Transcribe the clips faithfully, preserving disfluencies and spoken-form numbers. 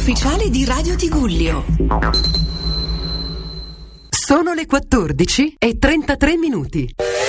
ufficiale di Radio Tigullio. Sono le quattordici e trentatré minuti.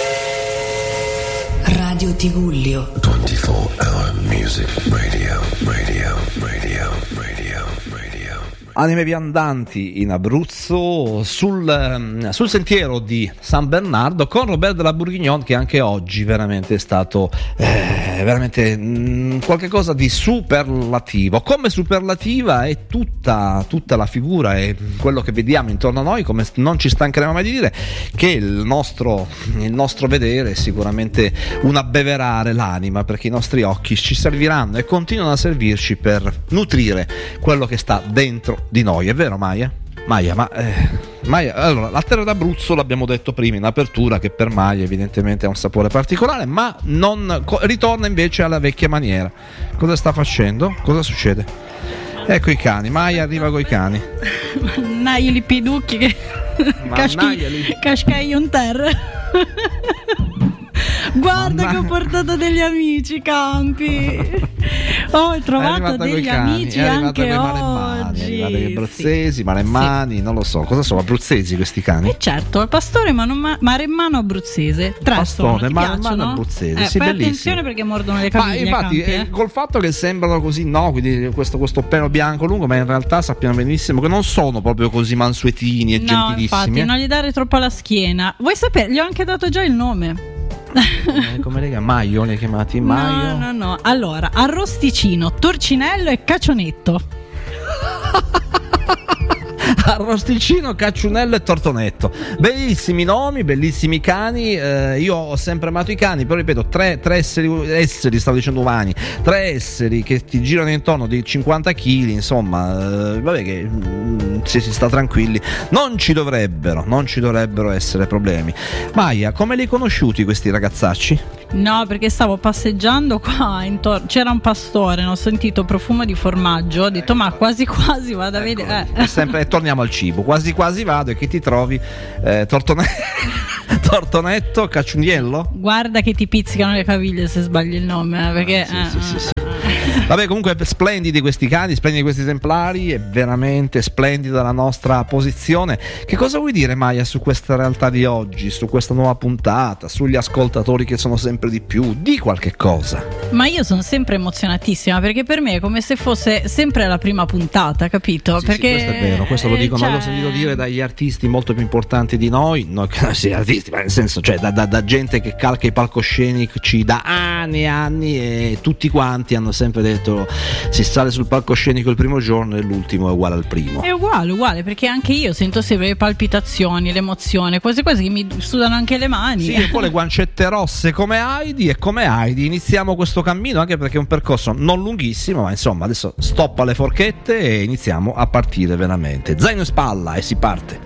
Radio Tigullio. ventiquattro hour music radio, radio, radio, radio, radio. Anime viandanti in Abruzzo sul, sul sentiero di San Bernardo con Robert de la Bourguignon, che anche oggi veramente è stato eh, veramente mh, qualche cosa di superlativo. Come superlativa è tutta, tutta la figura e quello che vediamo intorno a noi, come non ci stancheremo mai di dire, che il nostro, il nostro vedere è sicuramente un abbeverare l'anima, perché i nostri occhi ci serviranno e continuano a servirci per nutrire quello che sta dentro di noi. È vero, Maia? Maia, ma eh, Maia, allora, la terra d'Abruzzo l'abbiamo detto prima in apertura che per Maia evidentemente ha un sapore particolare, ma non co- ritorna invece alla vecchia maniera. Cosa sta facendo? Cosa succede? Ecco i cani, Maia arriva coi cani. Mannaggia li piducchi che cascai in terra. Guarda Mamma... che ho portato degli amici, Campi. Ho trovato degli amici anche oggi. Degli abruzzesi, maremmani, sì. Non lo so, cosa sono abruzzesi questi cani? Eh certo, il pastore ma- maremmano abruzzese. Tre pastore maremmano abruzzese, eh, sì, fai bellissimo. Attenzione perché mordono le caviglie. Ma infatti, Campi, eh? col fatto che sembrano così, no, quindi questo, questo pelo bianco lungo, ma in realtà sappiamo benissimo che non sono proprio così mansuetini e no, gentilissimi. Infatti, eh? non gli dare troppo alla schiena. Vuoi sapere? Gli ho anche dato già il nome. Come, come le chiamati? Maio, li hai chiamati Maio? No, no, no. Allora, arrosticino, torcinello e cacionetto. Arrosticino, cacciunello e tortonetto. Bellissimi nomi, bellissimi cani. Eh, io ho sempre amato i cani, però ripeto, tre, tre esseri, esseri, stavo dicendo umani, tre esseri che ti girano intorno di cinquanta chili, insomma, eh, vabbè che mm, se si sta tranquilli, non ci dovrebbero, non ci dovrebbero essere problemi. Maia, come li hai conosciuti questi ragazzacci? No, perché stavo passeggiando qua intorno, c'era un pastore, ne ho sentito profumo di formaggio, ho detto ma quasi quasi vado a ecco, vedere eh. sempre, torniamo al cibo, quasi quasi vado e che ti trovi eh, tortone- tortonetto, cacciuniello? Guarda che ti pizzicano le caviglie se sbagli il nome, eh, perché ah, sì, eh, sì, eh, sì, sì. Vabbè, comunque splendidi questi cani, splendidi questi esemplari, è veramente splendida la nostra posizione. Che cosa vuoi dire, Maia, su questa realtà di oggi, su questa nuova puntata, sugli ascoltatori che sono sempre di più? Di qualche cosa. Ma io sono sempre emozionatissima, perché per me è come se fosse sempre la prima puntata, capito? Sì, perché sì, questo è vero, questo lo dicono, cioè... l'ho sentito dire dagli artisti molto più importanti di noi, no, sì, artisti, ma nel senso, cioè da, da, da gente che calca i palcoscenici da anni e anni, e tutti quanti hanno sempre detto si sale sul palcoscenico il primo giorno e l'ultimo è uguale al primo. È uguale, uguale, perché anche io sento sempre le palpitazioni, l'emozione, quasi quasi che mi sudano anche le mani. Sì, e poi le guancette rosse come Heidi, e come Heidi iniziamo questo cammino, anche perché è un percorso non lunghissimo, ma insomma adesso stop alle forchette e iniziamo a partire veramente. Zaino in spalla e si parte.